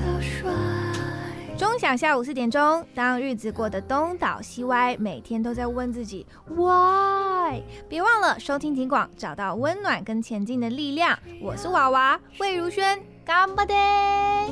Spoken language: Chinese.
钟响下午4点钟，当日子过得东倒西歪，每天都在问自己 why。别忘了收听警广，找到温暖跟前进的力量。我是娃娃魏如萱，干巴爹。